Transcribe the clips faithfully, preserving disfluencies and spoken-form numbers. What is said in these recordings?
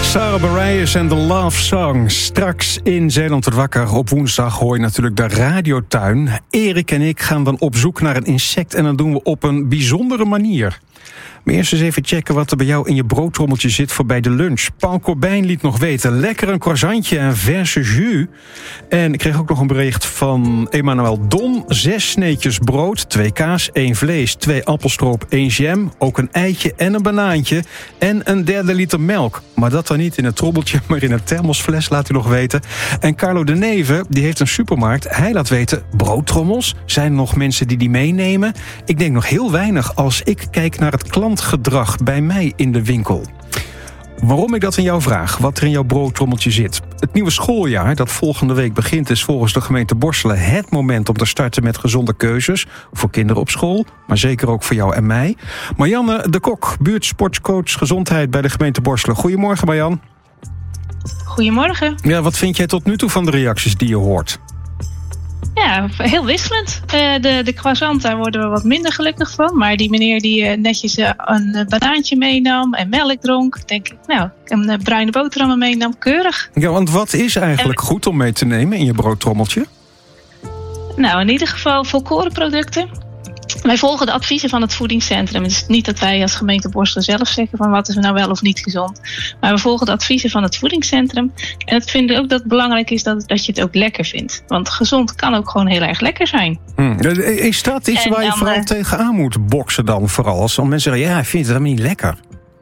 Sarah Bareilles en de Love Song. Straks in Zeeland wordt wakker. Op woensdag hoor je natuurlijk de radiotuin. Erik en ik gaan dan op zoek naar een insect en dat doen we op een bijzondere manier. Maar eerst eens even checken wat er bij jou in je broodtrommeltje zit voor bij de lunch. Paul Corbijn liet nog weten, lekker een croissantje en verse jus. En ik kreeg ook nog een bericht van Emmanuel Don. Zes sneetjes brood, twee kaas, één vlees, twee appelstroop, één jam. Ook een eitje en een banaantje. En een derde liter melk. Maar dat dan niet in een trobbeltje, maar in een thermosfles, laat u nog weten. En Carlo de Neve, die heeft een supermarkt. Hij laat weten, broodtrommels? Zijn er nog mensen die die meenemen? Ik denk nog heel weinig als ik kijk naar het klantgedrag bij mij in de winkel. Waarom ik dat aan jou vraag, wat er in jouw broodtrommeltje zit. Het nieuwe schooljaar dat volgende week begint is volgens de gemeente Borselen het moment om te starten met gezonde keuzes. Voor kinderen op school, maar zeker ook voor jou en mij. Marianne de Kok, buurtsportcoach gezondheid bij de gemeente Borselen. Goedemorgen Marianne. Goedemorgen. Ja, wat vind jij tot nu toe van de reacties die je hoort? Ja, heel wisselend. Uh, de, de croissant, daar worden we wat minder gelukkig van. Maar die meneer die uh, netjes uh, een uh, banaantje meenam en melk dronk, denk ik, nou, een uh, bruine boterhammen meenam, keurig. Ja, want wat is eigenlijk en... goed om mee te nemen in je broodtrommeltje? Nou, in ieder geval volkorenproducten. Wij volgen de adviezen van het voedingscentrum. Het is niet dat wij als gemeente Borselen zelf zeggen van wat is nou wel of niet gezond. Maar we volgen de adviezen van het voedingscentrum. En het vinden ook dat het belangrijk is dat, dat je het ook lekker vindt. Want gezond kan ook gewoon heel erg lekker zijn. Hmm. Is dat iets en waar je vooral uh, tegenaan moet boksen dan vooral? Als mensen zeggen, ja, ik vind het helemaal niet lekker.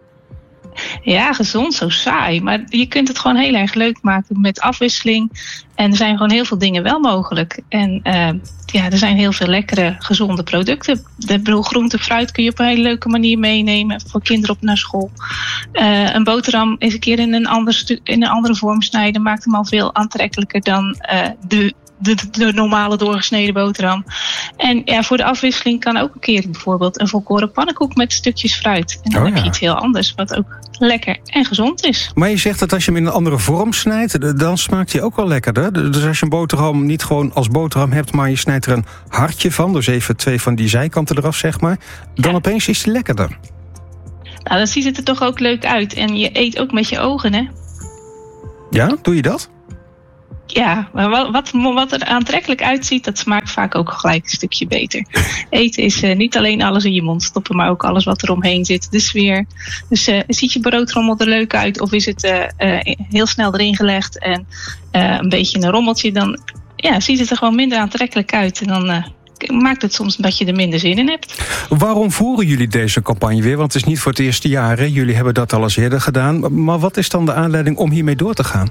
Ja, gezond, zo saai. Maar je kunt het gewoon heel erg leuk maken met afwisseling. En er zijn gewoon heel veel dingen wel mogelijk. En uh, ja, er zijn heel veel lekkere, gezonde producten. De groente, fruit kun je op een hele leuke manier meenemen. Voor kinderen op naar school. Uh, een boterham eens een keer in een, ander stu- in een andere vorm snijden maakt hem al veel aantrekkelijker dan uh, de... De, de normale doorgesneden boterham. En ja, voor de afwisseling kan ook een keer bijvoorbeeld een volkoren pannenkoek met stukjes fruit. En dan oh, ja. heb je iets heel anders, wat ook lekker en gezond is. Maar je zegt dat als je hem in een andere vorm snijdt, dan smaakt hij ook wel lekkerder. Dus als je een boterham niet gewoon als boterham hebt, maar je snijdt er een hartje van, dus even twee van die zijkanten eraf, zeg maar, dan ja. opeens is hij lekkerder. Nou, dan ziet het er toch ook leuk uit. En je eet ook met je ogen, hè? Ja, doe je dat? Ja, maar wat, wat er aantrekkelijk uitziet, dat smaakt vaak ook gelijk een stukje beter. Eten is uh, niet alleen alles in je mond stoppen, maar ook alles wat er omheen zit. De sfeer. Dus uh, ziet je broodrommel er leuk uit of is het uh, uh, heel snel erin gelegd en uh, een beetje een rommeltje, dan ja, ziet het er gewoon minder aantrekkelijk uit. En dan uh, maakt het soms dat je er minder zin in hebt. Waarom voeren jullie deze campagne weer? Want het is niet voor het eerste jaar, hè? Jullie hebben dat al eens eerder gedaan. Maar wat is dan de aanleiding om hiermee door te gaan?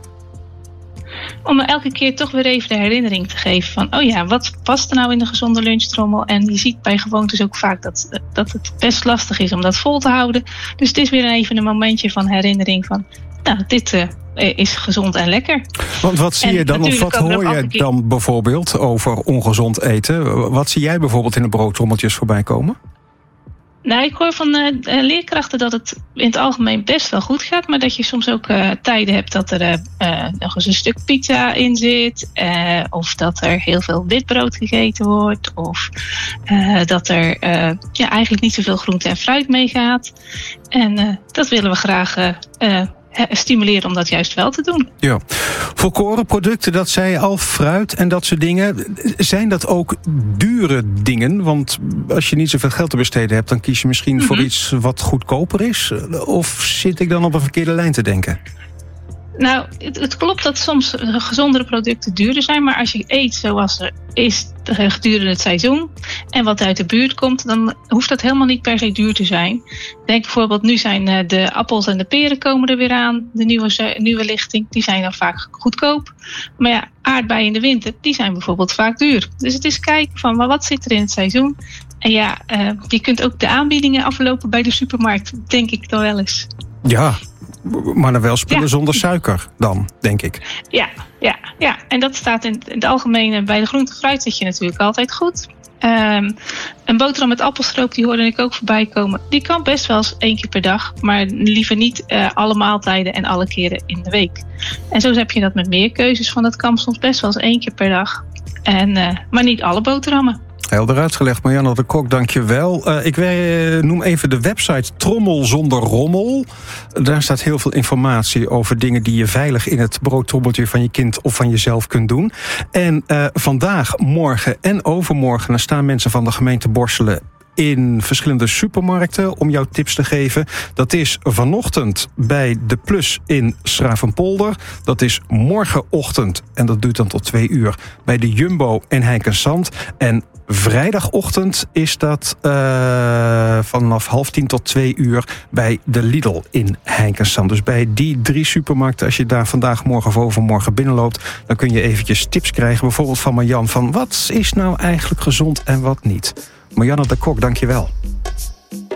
Om elke keer toch weer even de herinnering te geven van, oh ja, wat past er nou in de gezonde lunchtrommel? En je ziet bij gewoontes ook vaak dat, dat het best lastig is om dat vol te houden. Dus het is weer even een momentje van herinnering van, nou, dit uh, is gezond en lekker. Want wat zie en je dan, of wat hoor je keer... dan bijvoorbeeld over ongezond eten? Wat zie jij bijvoorbeeld in de broodtrommeltjes voorbij komen? Nou, ik hoor van uh, leerkrachten dat het in het algemeen best wel goed gaat, maar dat je soms ook uh, tijden hebt dat er uh, uh, nog eens een stuk pizza in zit, uh, of dat er heel veel witbrood gegeten wordt, of uh, dat er uh, ja, eigenlijk niet zoveel groente en fruit meegaat. En uh, dat willen we graag uh, uh, stimuleren om dat juist wel te doen. Ja. Volkoren producten, dat zei je al, fruit en dat soort dingen. Zijn dat ook dure dingen? Want als je niet zoveel geld te besteden hebt, dan kies je misschien mm-hmm. voor iets wat goedkoper is. Of zit ik dan op een verkeerde lijn te denken? Nou, het, het klopt dat soms gezondere producten duurder zijn, maar als je eet zoals er is gedurende het seizoen en wat uit de buurt komt, dan hoeft dat helemaal niet per se duur te zijn. Denk bijvoorbeeld, nu zijn de appels en de peren komen er weer aan, de nieuwe, nieuwe lichting, die zijn dan vaak goedkoop. Maar ja, aardbeien in de winter, die zijn bijvoorbeeld vaak duur. Dus het is kijken van, maar wat zit er in het seizoen? En ja, uh, je kunt ook de aanbiedingen aflopen bij de supermarkt, denk ik dan wel eens. Ja, maar dan wel spullen ja. zonder suiker dan, denk ik. Ja, ja, ja. En dat staat in het algemeen bij de groente en fruit zit je natuurlijk altijd goed. Um, een boterham met appelstroop, die hoorde ik ook voorbij komen. Die kan best wel eens één keer per dag, maar liever niet uh, alle maaltijden en alle keren in de week. En zo heb je dat met meer keuzes van, dat kan soms best wel eens één keer per dag. En, uh, maar niet alle boterhammen. Helder uitgelegd, Marianne de Kok, dank je wel. Uh, ik uh, noem even de website Trommel zonder rommel. Daar staat heel veel informatie over dingen die je veilig in het broodtrommeltje van je kind of van jezelf kunt doen. En uh, vandaag, morgen en overmorgen dan staan mensen van de gemeente Borselen in verschillende supermarkten om jou tips te geven. Dat is vanochtend bij De Plus in 's-Gravenpolder. Dat is morgenochtend, en dat duurt dan tot twee uur, bij de Jumbo in Heijkensand. En vrijdagochtend is dat uh, vanaf half tien tot twee uur bij de Lidl in Heijkensand. Dus bij die drie supermarkten, als je daar vandaag, morgen of overmorgen binnenloopt, dan kun je eventjes tips krijgen. Bijvoorbeeld van Marjan van wat is nou eigenlijk gezond en wat niet. Marianne de Kok, dank je wel.